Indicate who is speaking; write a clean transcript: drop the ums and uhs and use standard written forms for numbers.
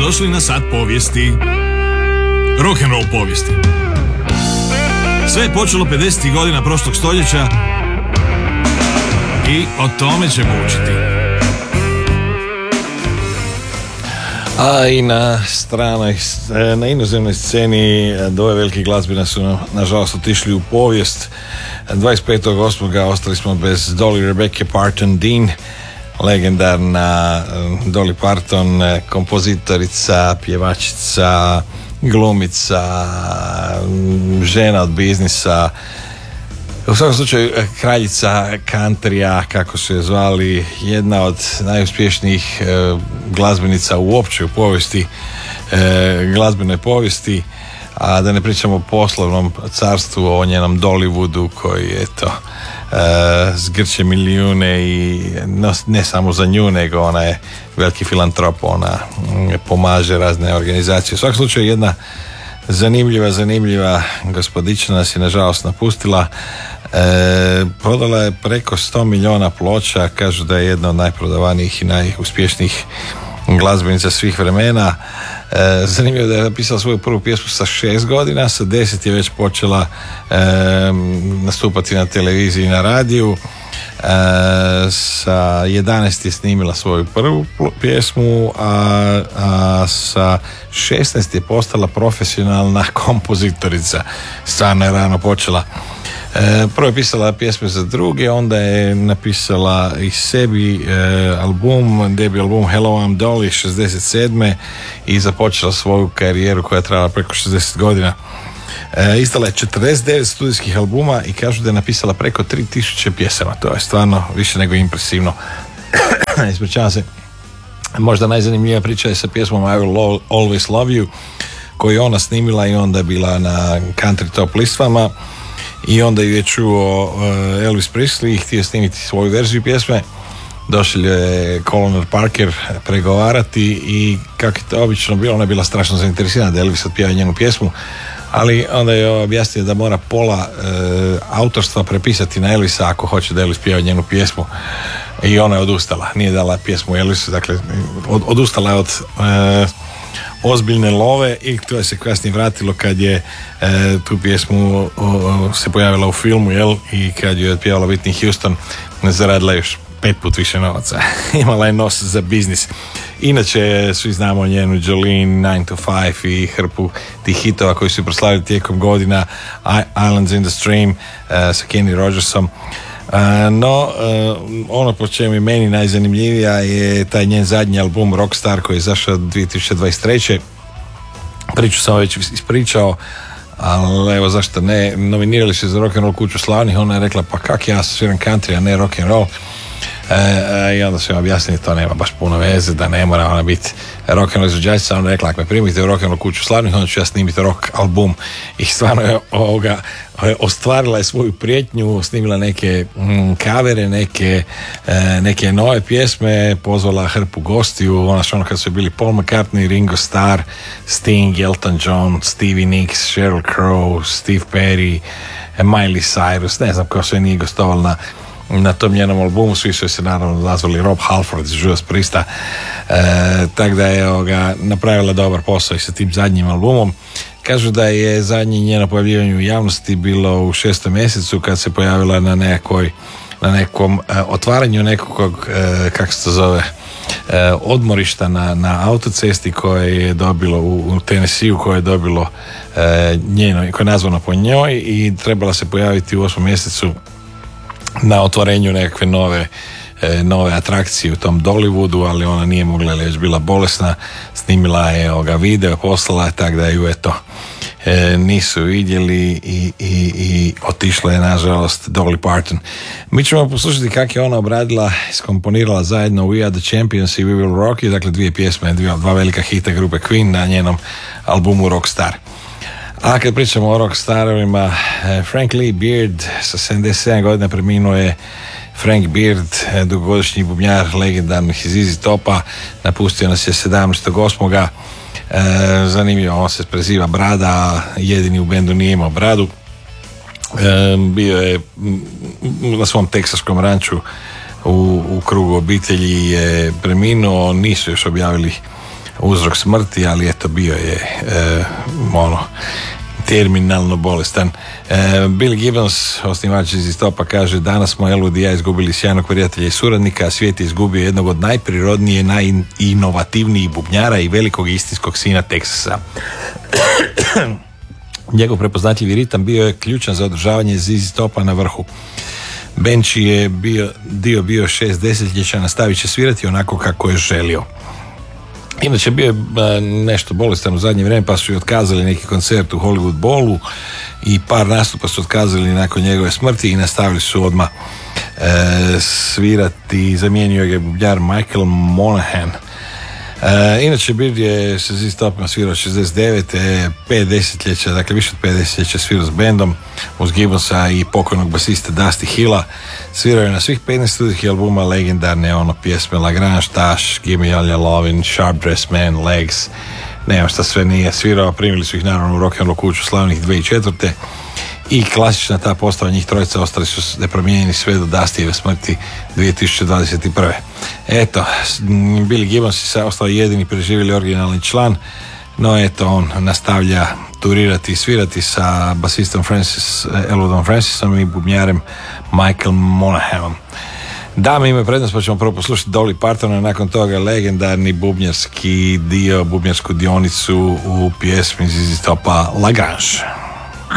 Speaker 1: Dobrodošli na Sat povijesti. Rock'n'roll povijesti. Sve je počelo 50. godina prošlog stoljeća i o tome ćemo učiti.
Speaker 2: A i na inozemnoj sceni dvoje veliki glazbena su nažalost otišli u povijest. 25.8. ostali smo bez Dolly Rebecca Parton Dean, legendarna Dolly Parton, kompozitorica, pjevačica, glumica, žena od biznisa, u svakom slučaju kraljica countrya, kako su je zvali, jedna od najuspješnijih glazbenica uopće u povijesti, glazbenoj povijesti, a da ne pričamo o poslovnom carstvu, o njenom Dollywoodu koji je to zgrće milijune i ne samo za nju, nego ona je veliki filantrop, ona pomaže razne organizacije. U svakom slučaju jedna zanimljiva gospodična nas je nažalost napustila. Prodala je preko 100 milijuna ploča, kažu da je jedna od najprodavanijih i najuspješnijih glazbenica svih vremena. Zanimljivo da je napisala svoju prvu pjesmu sa 6 godina, sa 10 je već počela nastupati na televiziji i na radiju. Sa 11 je snimila svoju prvu pjesmu, a sa 16 je postala profesionalna kompozitorica. Stvarno je rano počela. Prvo je pisala pjesme za druge, onda je napisala i sebi debut album Hello I'm Dolly 67. i započela svoju karijeru koja je trajala preko 60 godina. Izdala je 49 studijskih albuma i kažu da je napisala preko 3000 pjesama. To je stvarno više nego impresivno. Ispričavam se. Možda najzanimljivija priča je sa pjesmom I Will Always Love You, koju je ona snimila i onda je bila na country top listvama i onda ju je čuo Elvis Presley i htio snimiti svoju verziju pjesme. Došli je Colonel Parker pregovarati i kako je to obično bilo, ona je bila strašno zainteresirana da Elvis otpjeva njenu pjesmu, ali onda je objasnio da mora pola autorstva prepisati na Elvisa ako hoće da Elvis pjeva njenu pjesmu, i ona je odustala, nije dala pjesmu Elvisu, dakle odustala je od ozbiljne love i to je se kasnije vratilo kad je tu pjesmu se pojavila u filmu, i kad ju je otpjevala Whitney Houston, zaradila još 5 put više novaca. Imala je nos za biznis. Inače, svi znamo njenu Jolene, 9 to 5 i hrpu tih hitova koji su proslavili tijekom godina, Islands in the Stream sa Kenny Rogersom. No, ono po čemu je meni najzanimljivija je taj njen zadnji album Rockstar koji je izašao 2023. Priču sam već ispričao, ali evo zašto ne, nominirali su za Rock'n'Roll kuću slavnih, ona je rekla pa kak ja sviram country, a ne rock'n'roll. I onda su im objasnili to nema baš puno veze, da ne mora ona biti rock'n'roll izvođačica. Ona rekla ako me primite u Rock'n'Roll kuću slavnih, onda ću ja snimiti rock album, i stvarno je ostvarila je svoju prijetnju, snimila neke kavere, neke nove pjesme, pozvala hrpu gostiju, ono kad su bili Paul McCartney, Ringo Starr, Sting, Elton John, Stevie Nicks, Sheryl Crow, Steve Perry, Miley Cyrus, ne znam ko sve nije gostovala na tom njenom albumu. Svi su se naravno nazvali Rob Halford iz Judas Priesta, tako da je napravila dobar posao i sa tim zadnjim albumom. Kažu da je zadnje njeno pojavljivanje u javnosti bilo u 6. mjesecu kad se pojavila na nekom otvaranju nekog, kako se to zove, odmorišta na autocesti koje je dobilo u Tennessee, koje je dobilo koje je nazvano po njoj, i trebala se pojaviti u 8. mjesecu na otvorenju nekakve nove atrakcije u tom Dollywoodu, ali ona nije mogla jer je već bila bolesna. Snimila je video, poslala je, tako da ju nisu vidjeli i otišla je nažalost Dolly Parton. Mi ćemo poslušati kako je ona obradila, iskomponirala zajedno We Are The Champions i We Will Rock You, dakle dvije pjesme, dva velika hita grupe Queen na njenom albumu Rockstar. A kad pričamo o rockstarovima, Frank Lee Beard sa 77 godina preminuo je. Frank Beard, dugogodišnji bubnjar legendarnih iz ZZ Topa, napustio nas je 17.8. Zanimljivo, on se preziva Brada, jedini u bendu nije imao bradu. Bio je na svom teksaškom ranču u krugu obitelji je preminuo, nisu još objavili uzrok smrti, ali eto bio je terminalno bolestan. Bill Gibbons, osnivač ZZ Topa, kaže: danas smo Elwood i ja izgubili sjajnog prijatelja i suradnika, a svijet je izgubio jednog od najprirodnije, najinovativnijih bubnjara i velikog istinskog sina Teksasa. Njegov prepoznatljivi ritam bio je ključan za održavanje ZZ Topa na vrhu. Band čiji je bio 6 desetljeća nastavit će svirati onako kako je želio. Inače bio je nešto bolestan u zadnje vrijeme, pa su i otkazali neki koncert u Hollywood Bowlu i par nastupa su otkazali nakon njegove smrti i nastavili su odmah svirati. Zamijenio je bubnjar Michael Monahan. Inače Beard je se ZZ Topima svirao 69. 5 desetljeća, dakle više od 5 desetljeća svirao s bendom uz Gibbonsa i pokojnog basista Dusty Hilla. Svirao je na svih 15 studijskih albuma legendarne pjesme Lagrange, Tash, Gimme All Your Lovin', Sharp Dressed Man, Legs, nema šta sve nije svirao. Primili su ih naravno u Rock and Roll kuću slavnih 2004. I klasična ta postava njih trojica ostali su nepromijenjeni sve do Dustyjeve smrti 2021. Eto, Billy Gibbons je ostao jedini preživjeli originalni član, no eto, on nastavlja turirati i svirati sa basistom Elwoodom Francisom i bubnjarem Michael Monahanom. Dame imaju prednost, pa ćemo prvo poslušati Dolly Partona, nakon toga legendarni bubnjarsku dionicu u pjesmi ZZ Topa Lagrange.